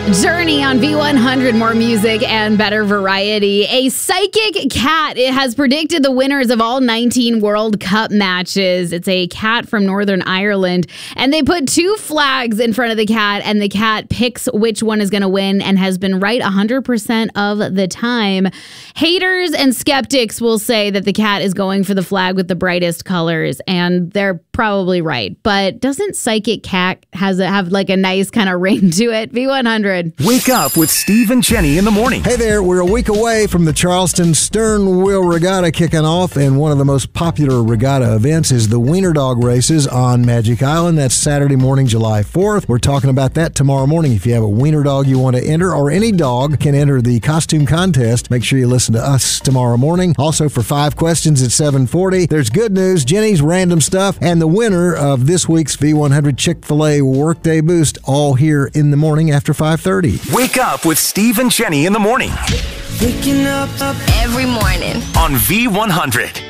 Journey on V100, more music and better variety. A psychic cat has predicted the winners of all 19 World Cup matches. It's a cat from Northern Ireland, and they put two flags in front of the cat, and the cat picks which one is going to win and has been right 100% of the time. Haters and skeptics will say that the cat is going for the flag with the brightest colors, and they're probably right. But doesn't psychic cat have like a nice kind of ring to it? V100. Wake up with Steve and Jenny in the morning. Hey there, we're a week away from the Charleston Stern Wheel Regatta kicking off, and one of the most popular regatta events is the Wiener Dog races on Magic Island. That's Saturday morning, July 4th. We're talking about that tomorrow morning. If you have a wiener dog you want to enter, or any dog can enter the costume contest, make sure you listen to us tomorrow morning. Also, for 5 questions at 7:40, there's good news, Jenny's random stuff, and the winner of this week's V100 Chick-fil-A Workday Boost, all here in the morning after 5:30. Wake up with Steve and Jenny in the morning. Waking up every morning On V100.